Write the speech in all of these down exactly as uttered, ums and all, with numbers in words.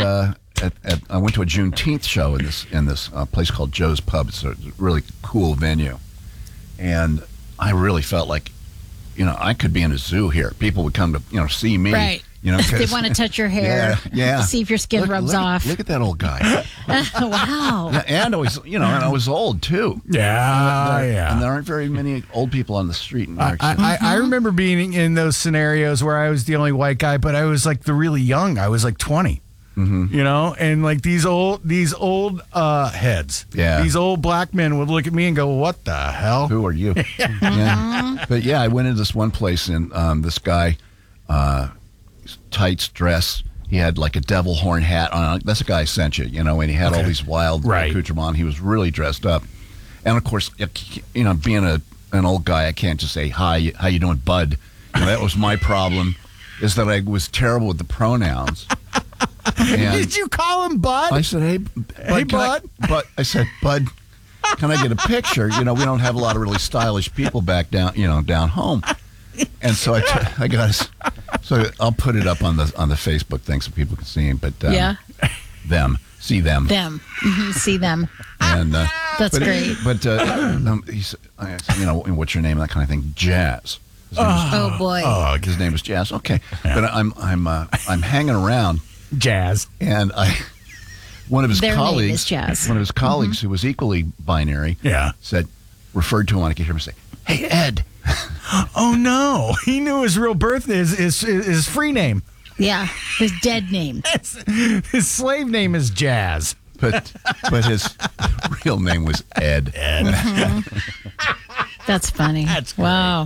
uh, at, at I went to a Juneteenth show in this in this uh, place called Joe's Pub. It's a really cool venue, and I really felt like, you know, I could be in a zoo here. People would come to, you know, see me. Right. You know, they want to touch your hair. Yeah. yeah. See if your skin look, rubs look, off. Look at that old guy. Wow. Yeah, and I was, you know, and I was old too. Yeah, there, yeah. And there aren't very many old people on the street in New I, York City. I, I remember being in those scenarios where I was the only white guy, but I was like the really young. I was like twenty. Mm-hmm. You know, and like these old these old uh, heads, yeah, these old black men would look at me and go, "What the hell? Who are you?" yeah. But yeah, I went into this one place and um, this guy, uh, tights, dress. He had like a devil horn hat on. That's the guy I sent you, you know, and he had okay. all these wild right. accoutrements. He was really dressed up, and of course, you know, being a an old guy, I can't just say hi. How you doing, bud? You know, that was my problem, is that I was terrible with the pronouns. And did you call him Bud? I said, "Hey, Bud, hey, Bud." I, but I said, Bud, can I get a picture? You know, we don't have a lot of really stylish people back down, you know, down home." And so I, t- I got his, so I'll put it up on the on the Facebook thing so people can see him. But um, yeah, them see them them mm-hmm. see them. And uh, that's but, great. But uh, um, he's, I said, you know, what's your name? That kind of thing. Jazz. His name oh, was, oh boy. Oh, his name is Jazz. Okay, yeah. But I'm I'm uh, I'm hanging around. Jazz. And I, one of his Their colleagues, name is Jazz. one of his colleagues mm-hmm. who was equally binary, yeah, said, referred to him, I could hear him say, "Hey, Ed." Oh no, he knew his real birth is his, his, his free name. Yeah, his dead name. His slave name is Jazz. But but his real name was Ed. Ed. Mm-hmm. That's funny. That's wow.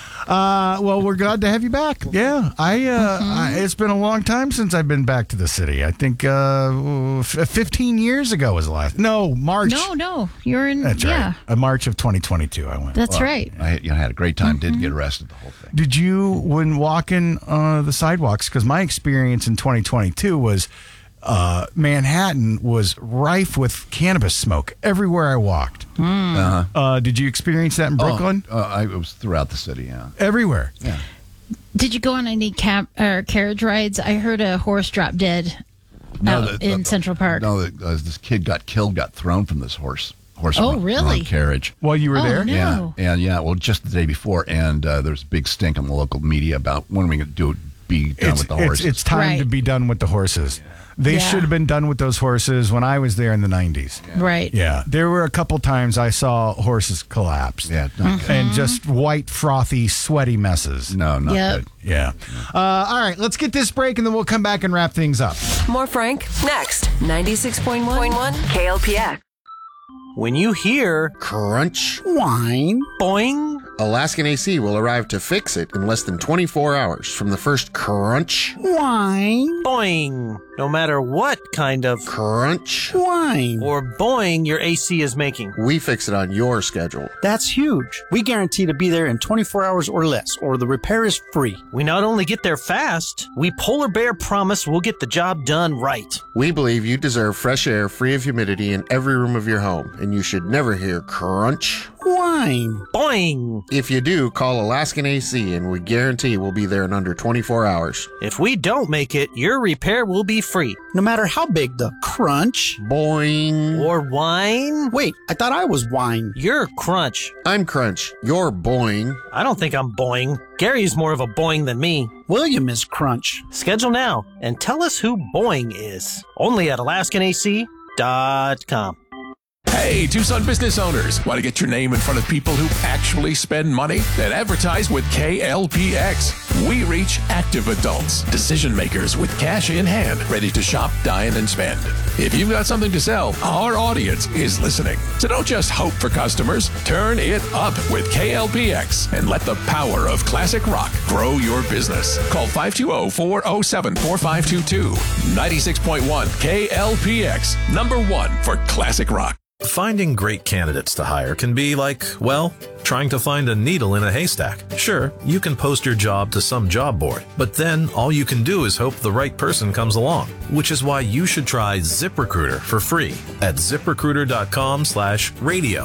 Uh, well, we're glad to have you back. Yeah, I, uh, mm-hmm. I. It's been a long time since I've been back to the city. I think uh, f- fifteen years ago was the last. No, March. No, no, you're in. That's yeah. right. Uh, March of twenty twenty-two. I went. That's well, right. I you know, had a great time. Mm-hmm. Didn't get arrested the whole thing. Did you, when walking uh, the sidewalks? Because my experience in twenty twenty-two was uh, Manhattan was rife with cannabis smoke everywhere I walked. Mm. Uh-huh. Uh, did you experience that in Brooklyn? Oh, uh, I, it was throughout the city, yeah. Everywhere. Yeah. Did you go on any cab or carriage rides? I heard a horse drop dead no, out the, in the, Central Park. No, the, uh, this kid got killed, got thrown from this horse. Horse Oh, run, really? run carriage. While you were Oh, there? no. Yeah, and yeah, well, just the day before, and uh, there's a big stink in the local media about when are we going to do be done It's, with the it's, horses. it's time Right. to be done with the horses. They Yeah. should have been done with those horses when I was there in the nineties. Yeah. Right. Yeah, there were a couple times I saw horses collapse. Yeah, not good. And just white, frothy, sweaty messes. No, not Yep. good. Yeah. Uh, all right, let's get this break and then we'll come back and wrap things up. More Frank next. ninety-six point one K L P X. When you hear crunch, whine, boing, Alaskan A C will arrive to fix it in less than twenty-four hours from the first crunch, whine, boing, no matter what kind of crunch, whine, or boing your A C is making. We fix it on your schedule. That's huge. We guarantee to be there in twenty-four hours or less, or the repair is free. We not only get there fast, we Polar Bear promise we'll get the job done right. We believe you deserve fresh air free of humidity in every room of your home, and you should never hear crunch, whine, boing. If you do, call Alaskan A C, and we guarantee we'll be there in under twenty-four hours. If we don't make it, your repair will be free. No matter how big the crunch, boing, or whine. Wait, I thought I was whine. You're crunch. I'm crunch. You're boing. I don't think I'm boing. Gary's more of a boing than me. William is crunch. Schedule now and tell us who boing is. Only at Alaskan A C dot com. Hey, Tucson business owners, want to get your name in front of people who actually spend money? Then advertise with K L P X. We reach active adults, decision makers with cash in hand, ready to shop, dine, and spend. If you've got something to sell, our audience is listening. So don't just hope for customers. Turn it up with K L P X and let the power of classic rock grow your business. Call five two zero, four zero seven, four five two two. ninety-six point one K L P X, number one for classic rock. Finding great candidates to hire can be like, well, trying to find a needle in a haystack. Sure, you can post your job to some job board, but then all you can do is hope the right person comes along, which is why you should try ZipRecruiter for free at zip recruiter dot com slash radio.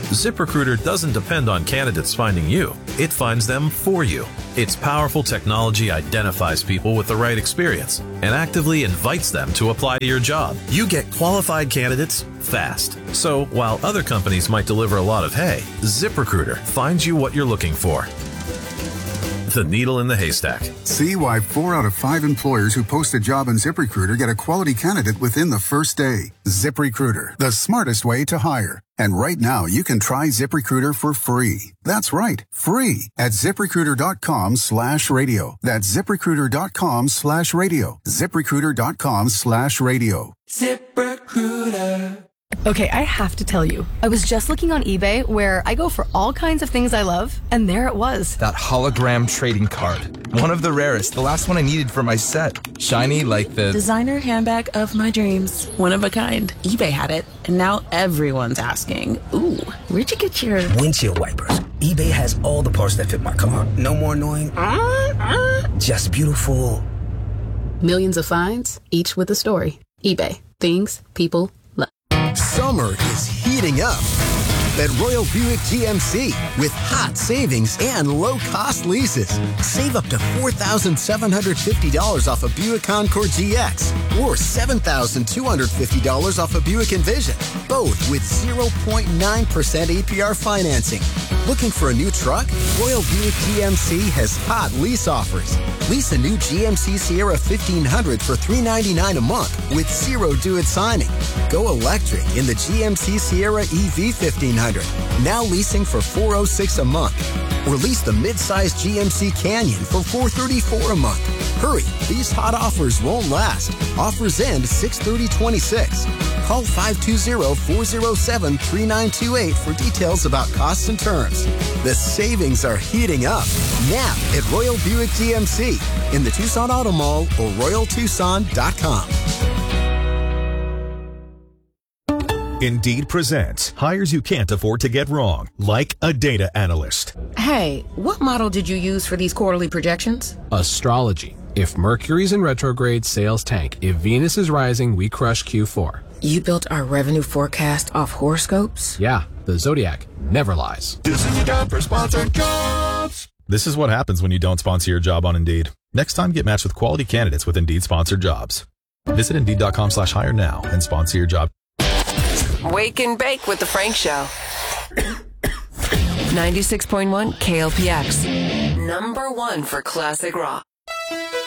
ZipRecruiter doesn't depend on candidates finding you. It finds them for you. Its powerful technology identifies people with the right experience and actively invites them to apply to your job. You get qualified candidates fast. So while other companies might deliver a lot of hay, ZipRecruiter finds you what you're looking for. The needle in the haystack. See why four out of five employers who post a job on ZipRecruiter get a quality candidate within the first day. ZipRecruiter, the smartest way to hire. And right now, you can try ZipRecruiter for free. That's right, free at ZipRecruiter.com slash radio. That's ZipRecruiter.com slash radio. ZipRecruiter.com slash radio. ZipRecruiter. Okay, I have to tell you, I was just looking on eBay where I go for all kinds of things I love, and there it was. That hologram trading card. One of the rarest, the last one I needed for my set. Shiny like the designer handbag of my dreams. One of a kind. eBay had it, and now everyone's asking, ooh, where'd you get your windshield wipers? eBay has all the parts that fit my car. No more annoying, uh, uh, just beautiful. Millions of finds, each with a story. eBay. Things people love. Summer is heating up at Royal Buick G M C with hot savings and low-cost leases. Save up to four thousand seven hundred fifty dollars off a Buick Encore G X or seven thousand two hundred fifty dollars off a Buick Envision, both with zero point nine percent A P R financing. Looking for a new truck? Royal Buick G M C has hot lease offers. Lease a new G M C Sierra fifteen hundred for three hundred ninety-nine dollars a month with zero due at signing. Go electric in the G M C Sierra E V fifteen hundred, now leasing for four hundred six dollars a month. Or lease the mid-size G M C Canyon for four hundred thirty-four dollars a month. Hurry, these hot offers won't last. Offers end six thirty twenty-six. Call five two zero, four zero seven, three nine two eight for details about costs and terms. The savings are heating up now at Royal Buick G M C in the Tucson Auto Mall or royal tucson dot com. Indeed presents hires you can't afford to get wrong, like a data analyst. Hey, what model did you use for these quarterly projections? Astrology. If Mercury's in retrograde, sales tank. If Venus is rising, we crush Q four. You built our revenue forecast off horoscopes? Yeah, the Zodiac never lies. This is a job for sponsored jobs. This is what happens when you don't sponsor your job on Indeed. Next time, get matched with quality candidates with Indeed sponsored jobs. Visit Indeed.com slash hire now and sponsor your job. Wake and Bake with the Frank Show. ninety-six point one K L P X. Number one for classic rock.